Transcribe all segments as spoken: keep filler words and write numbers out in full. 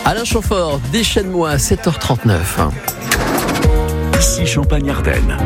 Alain Chamfort, déchaîne-moi à sept heures trente-neuf. Ici Champagne-Ardenne.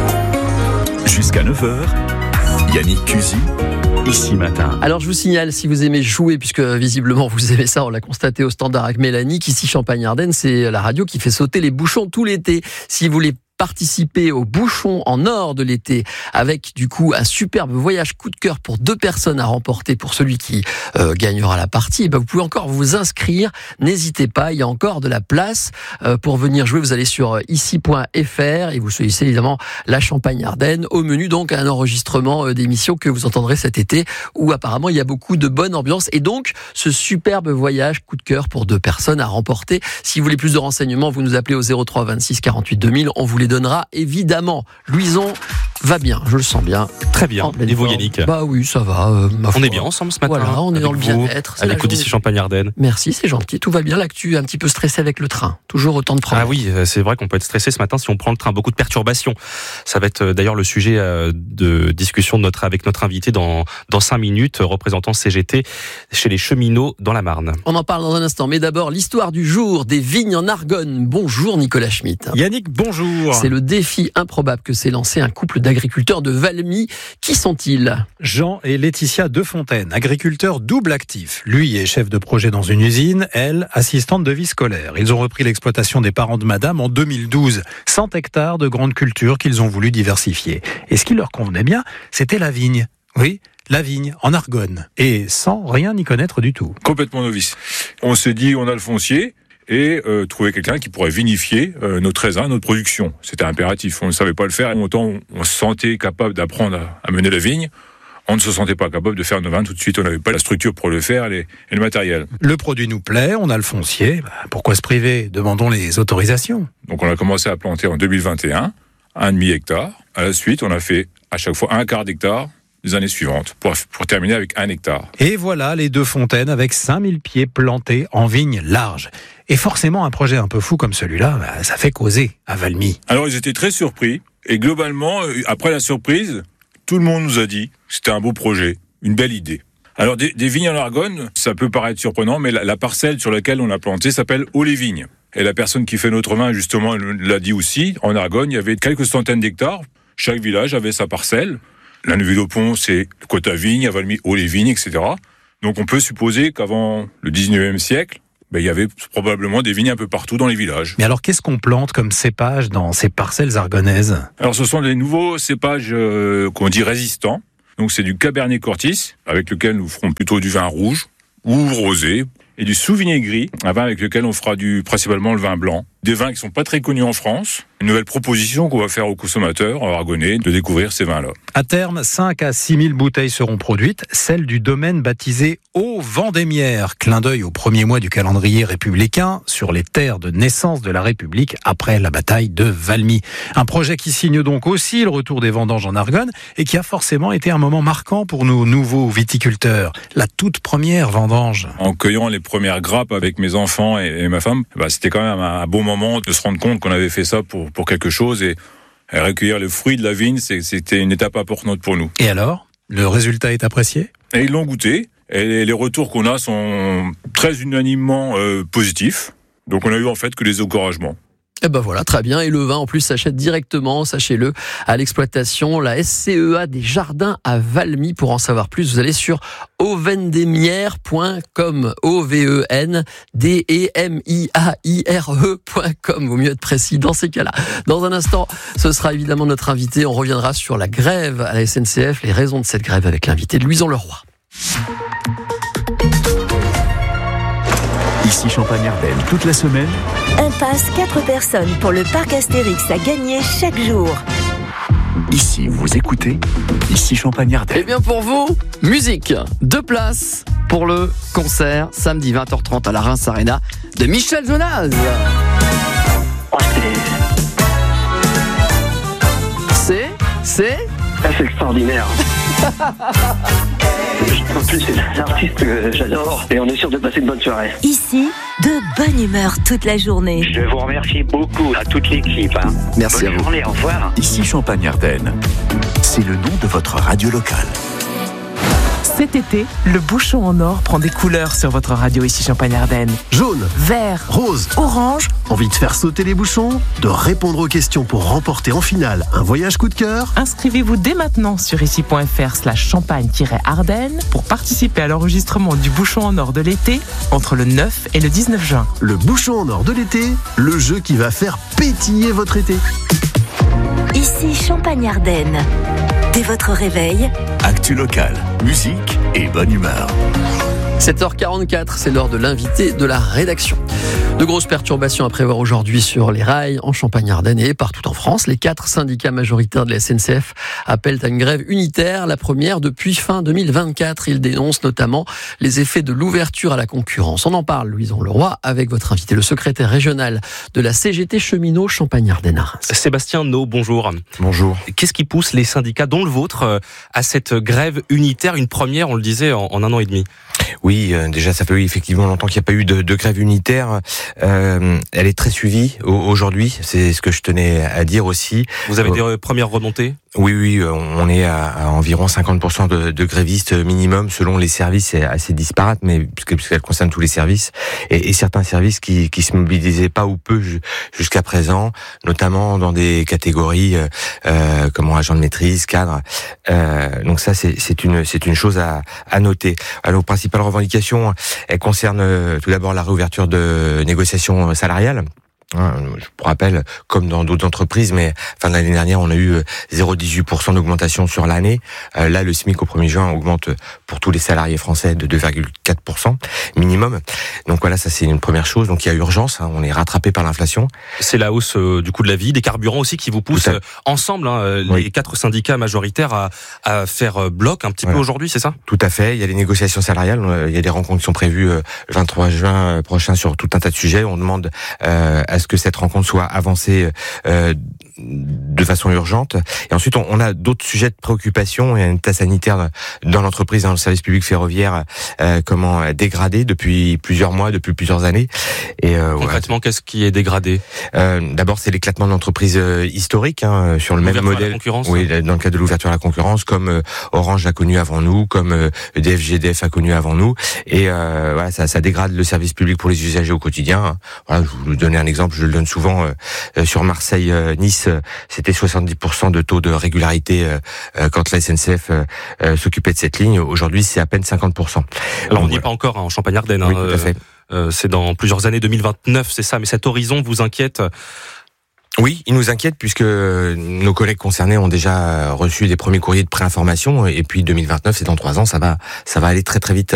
Jusqu'à neuf heures, Yannick Cusy, Ici Matin. Alors je vous signale, si vous aimez jouer, puisque visiblement vous aimez ça, on l'a constaté au standard avec Mélanie, qu'ici Champagne-Ardenne, c'est la radio qui fait sauter les bouchons tout l'été. Si vous voulez participer au bouchon en or de l'été avec du coup un superbe voyage coup de cœur pour deux personnes à remporter pour celui qui euh, gagnera la partie, et ben vous pouvez encore vous inscrire, n'hésitez pas, il y a encore de la place euh, pour venir jouer. Vous allez sur ici point f r et vous choisissez évidemment la Champagne-Ardenne. Au menu donc un enregistrement euh, d'émission que vous entendrez cet été où apparemment il y a beaucoup de bonne ambiance et donc ce superbe voyage coup de cœur pour deux personnes à remporter. Si vous voulez plus de renseignements, vous nous appelez au zéro trois vingt-six quarante-huit deux mille, on vous les donnera évidemment. Louison va bien, je le sens bien. Très bien. Et vous, Yannick ? Bah oui, ça va. Euh, ma foi. On est bien ensemble ce matin. Voilà, on est dans le bien-être. À l'écoute d'ici Champagne-Ardenne. Merci, c'est gentil. Tout va bien. L'actu, un petit peu stressé avec le train. Toujours autant de problèmes. Ah oui, c'est vrai qu'on peut être stressé ce matin si on prend le train. Beaucoup de perturbations. Ça va être d'ailleurs le sujet de discussion de notre, avec notre invité dans, dans cinq minutes, représentant C G T chez les cheminots dans la Marne. On en parle dans un instant. Mais d'abord, l'histoire du jour des vignes en Argonne. Bonjour Nicolas Schmitt. Yannick, bonjour. C'est le défi improbable que s'est lancé un couple d'agriculteurs de Valmy. Qui sont-ils ? Jean et Laetitia Defontaine, agriculteurs double actifs. Lui est chef de projet dans une usine, elle, assistante de vie scolaire. Ils ont repris l'exploitation des parents de madame en deux mille douze. cent hectares de grandes cultures qu'ils ont voulu diversifier. Et ce qui leur convenait bien, c'était la vigne. Oui, la vigne, en Argonne. Et sans rien y connaître du tout. Complètement novice. On s'est dit, on a le foncier, et euh, trouver quelqu'un qui pourrait vinifier euh, notre raisin, notre production. C'était impératif. On ne savait pas le faire. Et autant on se sentait capable d'apprendre à, à mener la vigne, on ne se sentait pas capable de faire nos vins tout de suite. On n'avait pas la structure pour le faire et, et le matériel. Le produit nous plaît, on a le foncier. Bah, pourquoi se priver ? Demandons les autorisations. Donc on a commencé à planter en deux mille vingt et un, un demi-hectare. À la suite, on a fait à chaque fois un quart d'hectare les années suivantes, pour, pour terminer avec un hectare. Et voilà les deux fontaines avec cinq mille pieds plantés en vignes larges. Et forcément, un projet un peu fou comme celui-là, bah, ça fait causer à Valmy. Alors, ils étaient très surpris. Et globalement, après la surprise, tout le monde nous a dit que c'était un beau projet, une belle idée. Alors, des, des vignes en Argonne, ça peut paraître surprenant, mais la, la parcelle sur laquelle on a planté s'appelle Haut-les-Vignes. Et la personne qui fait notre vin, justement, l'a dit aussi. En Argonne, il y avait quelques centaines d'hectares. Chaque village avait sa parcelle. La Neuville-au-Pont, c'est côte à vigne, à Valmy, Haut-les-Vignes, et cetera. Donc on peut supposer qu'avant le dix-neuvième siècle, ben, il y avait probablement des vignes un peu partout dans les villages. Mais alors qu'est-ce qu'on plante comme cépage dans ces parcelles argonnaises ? Alors ce sont des nouveaux cépages euh, qu'on dit résistants. Donc c'est du Cabernet Cortis, avec lequel nous ferons plutôt du vin rouge ou rosé, et du Sauvignon gris, un vin avec lequel on fera du, principalement le vin blanc. Des vins qui sont pas très connus en France. Une nouvelle proposition qu'on va faire aux consommateurs argonnais de découvrir ces vins-là. À terme, cinq à six mille bouteilles seront produites, celles du domaine baptisé Haut-Vendémiaire. Clin d'œil au premier mois du calendrier républicain sur les terres de naissance de la République après la bataille de Valmy. Un projet qui signe donc aussi le retour des vendanges en Argonne et qui a forcément été un moment marquant pour nos nouveaux viticulteurs. La toute première vendange. En cueillant les premières grappes avec mes enfants et, et ma femme, bah, c'était quand même un, un bon moment de se rendre compte qu'on avait fait ça pour, pour quelque chose et, et recueillir le fruit de la vigne, c'est, c'était une étape importante pour nous. Et alors, le résultat est apprécié ? Et ils l'ont goûté et les, les retours qu'on a sont très unanimement euh, positifs. Donc on a eu en fait que des encouragements. Et ben voilà, très bien. Et le vin, en plus, s'achète directement, sachez-le, à l'exploitation, la S C E A des Jardins à Valmy. Pour en savoir plus, vous allez sur haut-vendémiaire point com, O V E N D E M I A I R E point com. Vaut mieux être précis dans ces cas-là. Dans un instant, ce sera évidemment notre invité. On reviendra sur la grève à la S N C F, les raisons de cette grève avec l'invité de Louison Leroy. Ici Champagne-Ardenne, toute la semaine. Un pass quatre personnes pour le parc Astérix à gagner chaque jour. Ici, vous écoutez Ici Champagne-Ardenne. Eh bien pour vous, musique. Deux places pour le concert samedi vingt heures trente à la Reims Arena de Michel Jonas. Oh, c'est... C'est... Ah, c'est extraordinaire. En plus, c'est un artiste que j'adore et on est sûr de passer une bonne soirée. Ici, de bonne humeur toute la journée. Je vous remercie beaucoup à toute l'équipe. Hein. Merci bonne à vous. journée, au revoir. Ici Champagne-Ardenne, c'est le nom de votre radio locale. Cet été, le bouchon en or prend des couleurs sur votre radio ici Champagne-Ardenne. Jaune, Vert, rose, orange. envie de faire sauter les bouchons? De répondre aux questions pour remporter en finale un voyage coup de cœur? Inscrivez-vous dès maintenant sur ici.fr slash champagne-ardenne pour participer à l'enregistrement du bouchon en or de l'été entre le neuf et le dix-neuf juin. Le bouchon en or de l'été, le jeu qui va faire pétiller votre été. Ici Champagne-Ardenne. Dès votre réveil, Actu locale, musique et bonne humeur. sept heures quarante-quatre, c'est l'heure de l'invité de la rédaction. De grosses perturbations à prévoir aujourd'hui sur les rails en Champagne-Ardenne et partout en France. Les quatre syndicats majoritaires de la S N C F appellent à une grève unitaire, la première depuis fin deux mille vingt-quatre. Ils dénoncent notamment les effets de l'ouverture à la concurrence. On en parle, Louison Leroy, avec votre invité, le secrétaire régional de la C G T cheminot Champagne-Ardenne à Reims. Sébastien No, bonjour. Bonjour. Qu'est-ce qui pousse les syndicats, dont le vôtre, à cette grève unitaire, une première, on le disait, en, en un an et demi? Oui, euh, déjà ça fait oui, effectivement longtemps qu'il n'y a pas eu de, de grève unitaire. Euh, elle est très suivie au, aujourd'hui, c'est ce que je tenais à dire aussi. Vous avez euh, des premières remontées? Oui, oui, on est à, à environ cinquante pour cent de, de grévistes minimum selon les services. C'est assez disparate, mais puisque, puisqu'elle concerne tous les services et, et certains services qui qui se mobilisaient pas ou peu jusqu'à présent, notamment dans des catégories euh, comme agent de maîtrise, cadre. Euh, donc ça, c'est, c'est une c'est une chose à, à noter. Alors, les principales revendications, elles concernent tout d'abord la réouverture de négociations salariales. Je vous rappelle, comme dans d'autres entreprises, mais fin de l'année dernière, on a eu zéro virgule dix-huit pour cent d'augmentation sur l'année. Euh, là, le SMIC au premier juin augmente pour tous les salariés français de deux virgule quatre pour cent minimum. Donc voilà, ça c'est une première chose. Donc il y a urgence, hein, on est rattrapé par l'inflation. C'est la hausse euh, du coût de la vie, des carburants aussi qui vous poussent euh, ensemble, hein, les oui. quatre syndicats majoritaires à, à faire bloc un petit voilà. peu aujourd'hui, c'est ça? Tout à fait. Il y a les négociations salariales, il y a des rencontres qui sont prévues le vingt-trois juin prochain sur tout un tas de sujets. On demande euh, à ce que cette rencontre soit avancée euh, de façon urgente. Et ensuite, on, on a d'autres sujets de préoccupation. Il y a un état sanitaire dans l'entreprise, dans le service public ferroviaire, euh, comment dégradé depuis plusieurs mois, depuis plusieurs années. Et euh, concrètement, ouais. qu'est-ce qui est dégradé? euh, D'abord, c'est l'éclatement de l'entreprise euh, historique hein, sur le même modèle. À la concurrence, oui, hein. dans le cadre de l'ouverture à la concurrence, comme euh, Orange a connu avant nous, comme euh, D F G D F a connu avant nous. Et euh, voilà, ça, ça dégrade le service public pour les usagers au quotidien. Hein. Voilà, je vais vous donner un exemple. Je le donne souvent euh, sur Marseille-Nice, euh, c'était soixante-dix pour cent de taux de régularité euh, quand la S N C F euh, s'occupait de cette ligne. Aujourd'hui, c'est à peine cinquante pour cent. Alors on n'y est pas encore hein, en Champagne-Ardenne. Oui, hein, tout à fait. Euh, c'est dans plusieurs années, deux mille vingt-neuf, c'est ça. Mais cet horizon vous inquiète? Oui, il nous inquiète puisque nos collègues concernés ont déjà reçu des premiers courriers de préinformation et puis deux mille vingt-neuf, c'est dans trois ans, ça va, ça va aller très très vite.